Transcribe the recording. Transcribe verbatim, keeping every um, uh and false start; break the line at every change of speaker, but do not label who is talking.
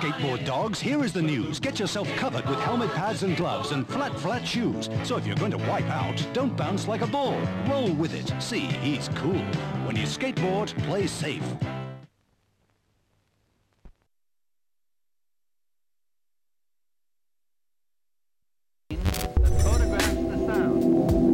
skateboard dogs, here is the news. Get yourself covered with helmet pads and gloves and flat, flat shoes. So if you're going to wipe out, don't bounce like a ball. Roll with it. See, he's cool. When you skateboard, play safe.